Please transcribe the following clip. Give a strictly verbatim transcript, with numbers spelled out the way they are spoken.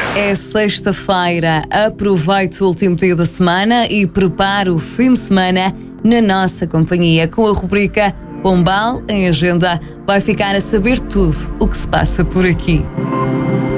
É sexta-feira, aproveite o último dia da semana e prepare o fim de semana na nossa companhia com a rubrica Pombal em Agenda. Vai ficar a saber tudo o que se passa por aqui.